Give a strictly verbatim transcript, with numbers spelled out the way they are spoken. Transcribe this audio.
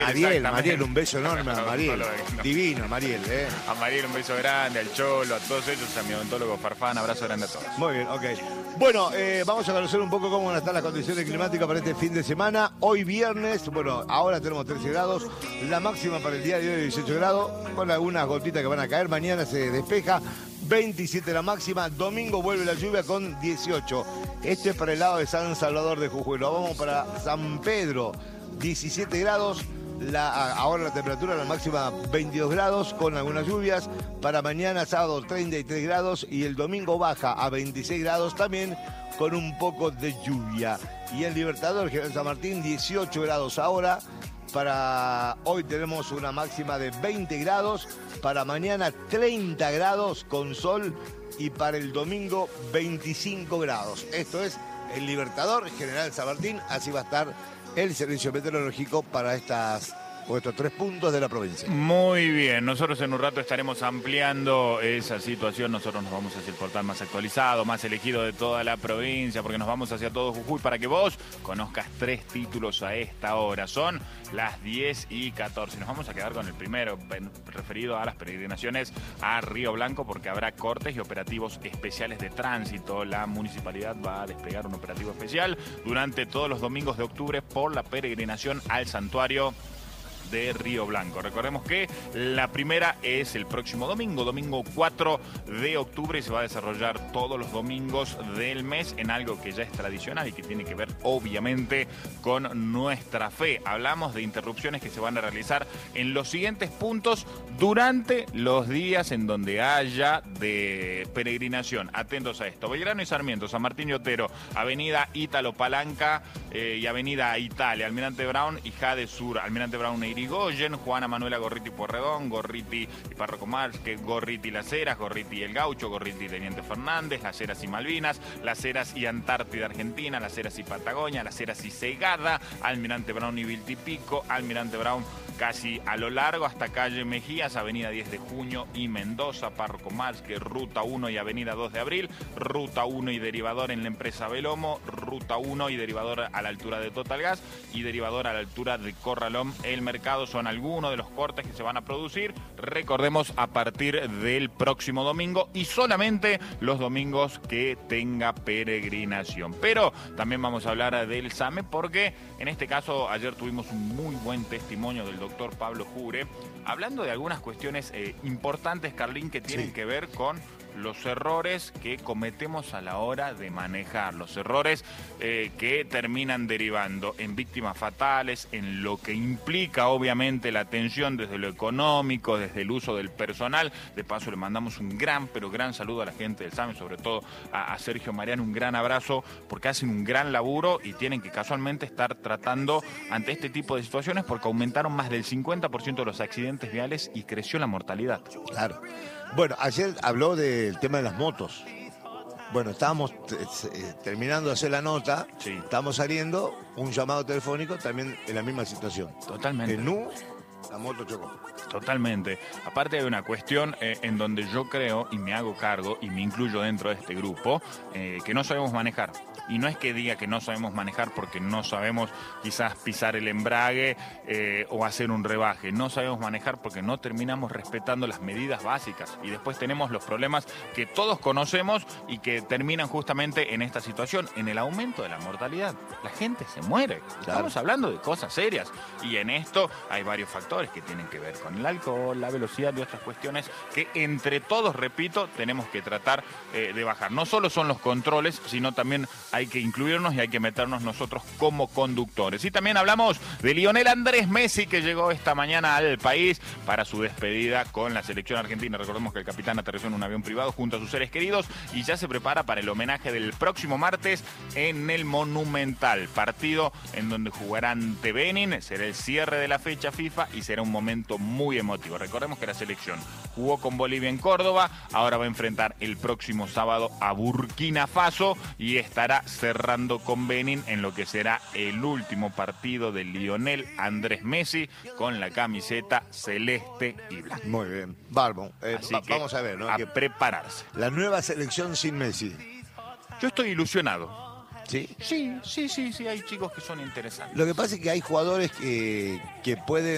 Mariel, Mariel, un beso enorme a Mariel. No, no. Divino, Mariel, ¿eh? A Mariel un beso grande, al Cholo, a todos ellos, a mi odontólogo Farfán, abrazo grande a todos. Muy bien, ok. Bueno, eh, vamos a conocer un poco cómo van a estar las condiciones climáticas para este fin de semana. Hoy viernes, bueno, ahora tenemos trece grados, la máxima para el día de hoy dieciocho grados, con algunas gotitas que van a caer. Mañana se despeja, veintisiete la máxima. Domingo vuelve la lluvia con dieciocho. Este es para el lado de San Salvador de Jujuy. Lo vamos para San Pedro, diecisiete grados. La, ahora la temperatura, la máxima veintidós grados con algunas lluvias. Para mañana sábado treinta y tres grados y el domingo baja a veintiséis grados también con un poco de lluvia. Y el Libertador, General San Martín, dieciocho grados ahora. Para hoy tenemos una máxima de veinte grados. Para mañana treinta grados con sol y para el domingo veinticinco grados. Esto es el Libertador, General San Martín. Así va a estar el servicio meteorológico para estas, o estos tres puntos de la provincia. Muy bien, nosotros en un rato estaremos ampliando esa situación. Nosotros nos vamos hacia el portal más actualizado, más elegido de toda la provincia, porque nos vamos hacia todo Jujuy para que vos conozcas tres títulos a esta hora. Son las diez y catorce. Nos vamos a quedar con el primero, referido a las peregrinaciones a Río Blanco, porque habrá cortes y operativos especiales de tránsito. La municipalidad va a desplegar un operativo especial durante todos los domingos de octubre por la peregrinación al santuario de Río Blanco. Recordemos que la primera es el próximo domingo, domingo cuatro de octubre, y se va a desarrollar todos los domingos del mes en algo que ya es tradicional y que tiene que ver obviamente con nuestra fe. Hablamos de interrupciones que se van a realizar en los siguientes puntos durante los días en donde haya de peregrinación. Atentos a esto: Belgrano y Sarmiento, San Martín y Otero, Avenida Ítalo Palanca eh, y Avenida Italia, Almirante Brown y Jade Sur, Almirante Brown e Irigoyen, Juana Manuela Gorriti Porredón, Gorriti y Párroco Márquez, Gorriti Las Heras, Gorriti y El Gaucho, Gorriti y Teniente Fernández, Las Heras y Malvinas, Las Heras y Antártida Argentina, Las Heras y Patagonia, Las Heras y Segada, Almirante Brown y Viltipico, Almirante Brown casi a lo largo hasta calle Mejías, Avenida diez de junio y Mendoza, Párroco Márquez, Ruta uno y Avenida dos de abril, Ruta uno y derivador en la empresa Belomo, Ruta uno y derivador a la altura de Total Gas y derivador a la altura de Corralón El Mercado. Son algunos de los cortes que se van a producir, recordemos, a partir del próximo domingo y solamente los domingos que tenga peregrinación. Pero también vamos a hablar del SAME, porque en este caso ayer tuvimos un muy buen testimonio del doctor Pablo Jure, hablando de algunas cuestiones eh, importantes, Carlín, que tienen sí. que ver con los errores que cometemos a la hora de manejar, los errores eh, que terminan derivando en víctimas fatales, en lo que implica obviamente la atención desde lo económico, desde el uso del personal. De paso le mandamos un gran, pero gran saludo a la gente del SAME, sobre todo a, a Sergio Mariano, un gran abrazo, porque hacen un gran laburo y tienen que casualmente estar tratando ante este tipo de situaciones, porque aumentaron más del cincuenta por ciento de los accidentes viales y creció la mortalidad. Claro. Bueno, ayer habló del tema de las motos. Bueno, estábamos eh, terminando de hacer la nota, sí. Estamos saliendo, un llamado telefónico, también en la misma situación. Totalmente. En Nu, la moto chocó. Totalmente. Aparte hay una cuestión eh, en donde yo creo, y me hago cargo, y me incluyo dentro de este grupo, eh, que no sabemos manejar. Y no es que diga que no sabemos manejar porque no sabemos quizás pisar el embrague eh, o hacer un rebaje. No sabemos manejar porque no terminamos respetando las medidas básicas. Y después tenemos los problemas que todos conocemos y que terminan justamente en esta situación, en el aumento de la mortalidad. La gente se muere. Claro. Estamos hablando de cosas serias. Y en esto hay varios factores que tienen que ver con el alcohol, la velocidad y otras cuestiones que entre todos, repito, tenemos que tratar eh, de bajar. No solo son los controles, sino también hay que incluirnos y hay que meternos nosotros como conductores. Y también hablamos de Lionel Andrés Messi, que llegó esta mañana al país para su despedida con la selección argentina. Recordemos que el capitán aterrizó en un avión privado junto a sus seres queridos y ya se prepara para el homenaje del próximo martes en el Monumental, partido en donde jugará ante Benin. Será el cierre de la fecha FIFA y será un momento muy emotivo. Recordemos que la selección jugó con Bolivia en Córdoba, ahora va a enfrentar el próximo sábado a Burkina Faso y estará cerrando con Benin en lo que será el último partido de Lionel Andrés Messi con la camiseta celeste y blanca. Muy bien, bárbaro. Eh, Así va, que vamos a ver, ¿no? A que prepararse. La nueva selección sin Messi. Yo estoy ilusionado. ¿Sí? Sí, sí, sí, sí, hay chicos que son interesantes. Lo que pasa es que hay jugadores que, que pueden